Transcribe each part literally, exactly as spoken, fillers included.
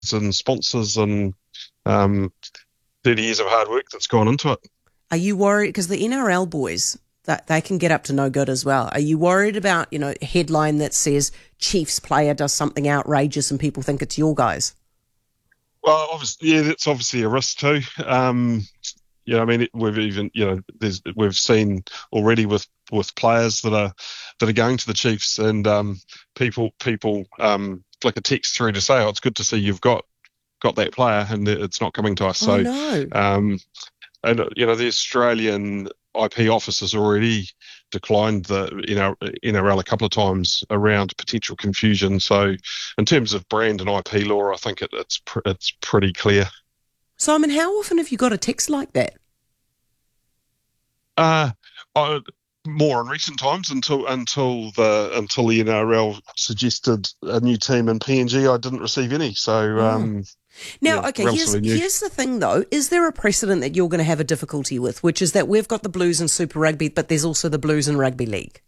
and sponsors and um, thirty years of hard work that's gone into it. Are you worried, because the N R L boys, that they can get up to no good as well. Are you worried about, you know, a headline that says Chiefs player does something outrageous and people think it's your guys? Well, obviously, yeah, that's obviously a risk too. Um, you know, I mean, it, we've even, you know, there's, we've seen already with, with players that are that are going to the Chiefs, and um, people people um, flick a text through to say, "Oh, it's good to see you've got got that player," and it's not coming to us. Oh, so, no. um, and you know, the Australian I P office has already declined the you know N R L a couple of times around potential confusion. So, in terms of brand and I P law, I think it, it's pr- it's pretty clear. Simon, how often have you got a text like that? Uh, I, more in recent times until until the until the N R L suggested a new team in P N G. I didn't receive any. So um, now, yeah, okay, here's, here's the thing though: is there a precedent that you're going to have a difficulty with, which is that we've got the Blues in Super Rugby, but there's also the Blues in Rugby League?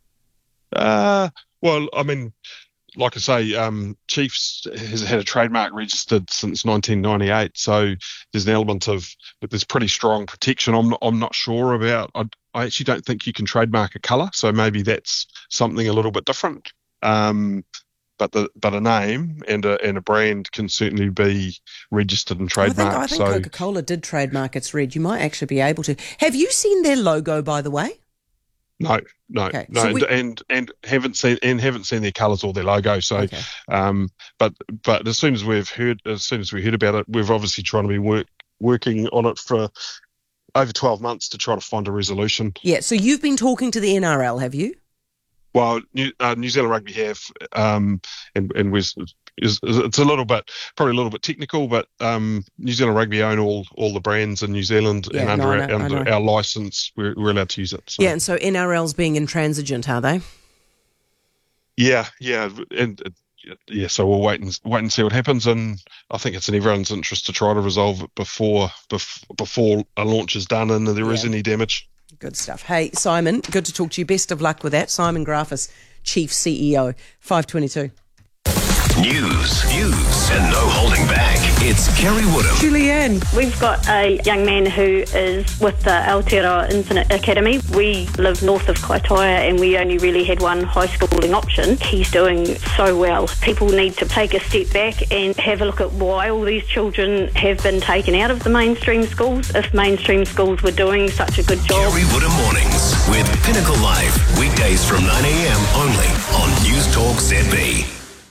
Uh, well, I mean, like I say, um, Chiefs has had a trademark registered since nineteen ninety-eight, so there's an element of, but there's pretty strong protection. I'm not, I'm not sure about. I, I actually don't think you can trademark a colour, so maybe that's something a little bit different. Um, but the but a name and a and a brand can certainly be registered and trademarked. I think, I think so, Coca-Cola did trademark its red. You might actually be able to. Have you seen their logo, by the way? No, no, okay. no, so we... and, and and haven't seen and haven't seen their colours or their logo. So, okay. um, but but as soon as we've heard, as soon as we heard about it, we've obviously trying to be work working on it for over twelve months to try to find a resolution. Yeah. So you've been talking to the N R L, have you? Well, New, uh, New Zealand Rugby have, um, and and we're, is, it's a little bit, probably a little bit technical, but um, New Zealand Rugby own all, all the brands in New Zealand, yeah, and under, no, our, know, under our licence, we're, we're allowed to use it. So. Yeah, and so N R L's being intransigent, are they? Yeah, yeah, and uh, yeah. So we'll wait and wait and see what happens, and I think it's in everyone's interest to try to resolve it before before, before a launch is done and there yeah. is any damage. Good stuff. Hey, Simon, good to talk to you. Best of luck with that. Simon Grafis, Chief C E O, five twenty-two. News, views, and no holding back. It's Kerry Woodham. Julianne. We've got a young man who is with the Aotearoa Infinite Academy. We live north of Kaitaia and we only really had one high schooling option. He's doing so well. People need to take a step back and have a look at why all these children have been taken out of the mainstream schools if mainstream schools were doing such a good job. Kerry Woodham Mornings with Pinnacle Live. Weekdays from nine a.m. only on News Talk Z B.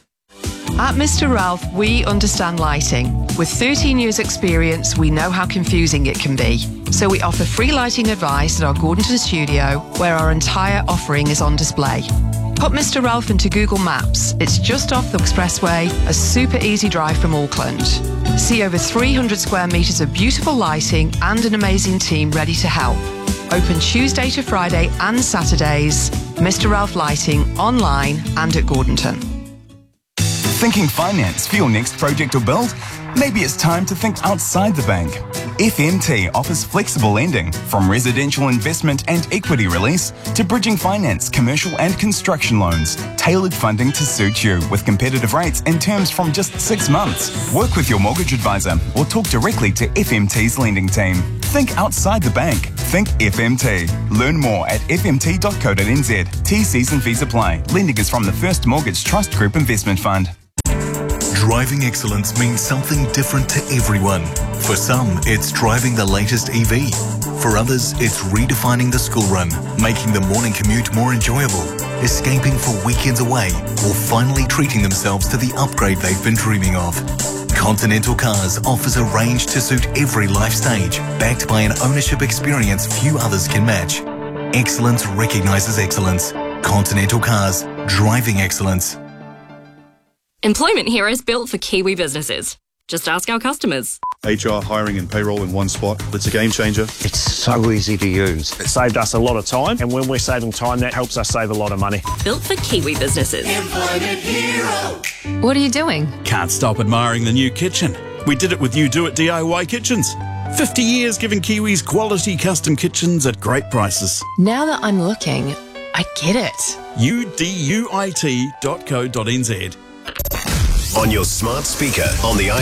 At Mister Ralph, we understand lighting. With thirteen years experience, we know how confusing it can be. So we offer free lighting advice at our Gordonton studio, where our entire offering is on display. Put Mister Ralph into Google Maps. It's just off the expressway, a super easy drive from Auckland. See over three hundred square metres of beautiful lighting and an amazing team ready to help. Open Tuesday to Friday and Saturdays. Mister Ralph Lighting, online and at Gordonton. Thinking finance for your next project or build? Maybe it's time to think outside the bank. F M T offers flexible lending, from residential investment and equity release to bridging finance, commercial and construction loans. Tailored funding to suit you with competitive rates and terms from just six months. Work with your mortgage advisor or talk directly to F M T's lending team. Think outside the bank. Think F M T. Learn more at f m t dot co dot n z. T Cs and fees apply. Lending is from the First Mortgage Trust Group Investment Fund. Driving excellence means something different to everyone. For some, it's driving the latest E V. For others, it's redefining the school run, making the morning commute more enjoyable, escaping for weekends away, or finally treating themselves to the upgrade they've been dreaming of. Continental Cars offers a range to suit every life stage, backed by an ownership experience few others can match. Excellence recognises excellence. Continental Cars, driving excellence. Employment here is built for Kiwi businesses. Just ask our customers. H R, hiring and payroll in one spot. It's a game changer. It's so easy to use. It saved us a lot of time, and when we're saving time, that helps us save a lot of money. Built for Kiwi businesses. Employment Hero. What are you doing? Can't stop admiring the new kitchen. We did it with You Do It D I Y Kitchens. fifty years giving Kiwis quality custom kitchens at great prices. Now that I'm looking, I get it. U D U I T dot co dot n z. on your smart speaker, on the